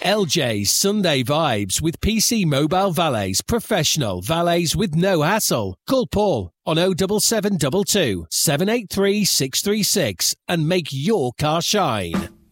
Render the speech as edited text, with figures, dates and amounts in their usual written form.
LJ's Sunday Vibes with PC Mobile Valets. Professional valets with no hassle. Call Paul on 07722 783 636 and make your car shine.